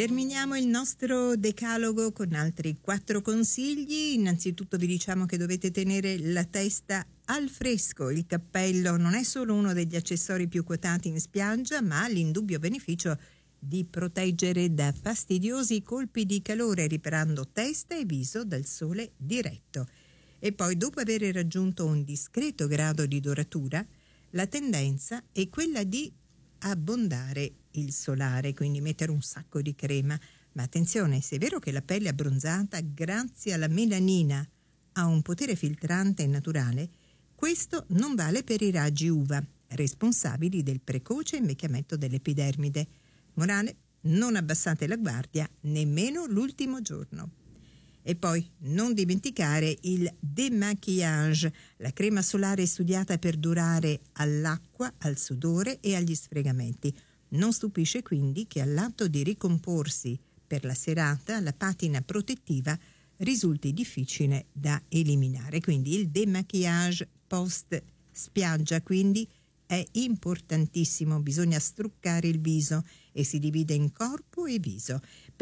Terminiamo il nostro decalogo con altri 4 consigli. Innanzitutto vi diciamo che dovete tenere la testa al fresco. Il cappello non è solo uno degli accessori più quotati in spiaggia, ma ha l'indubbio beneficio di proteggere da fastidiosi colpi di calore, riparando testa e viso dal sole diretto. E poi, dopo aver raggiunto un discreto grado di doratura, la tendenza è quella di abbondare il solare, quindi mettere un sacco di crema. Ma attenzione, se è vero che la pelle abbronzata grazie alla melanina ha un potere filtrante naturale, questo non vale per i raggi UVA, responsabili del precoce invecchiamento dell'epidermide. Morale: non abbassate la guardia nemmeno l'ultimo giorno. E poi non dimenticare il démaquillage, la crema solare studiata per durare all'acqua, al sudore e agli sfregamenti. Non stupisce quindi che all'atto di ricomporsi per la serata la patina protettiva risulti difficile da eliminare. Quindi il démaquillage post spiaggia quindi è importantissimo, bisogna struccare il viso e si divide in corpo e viso.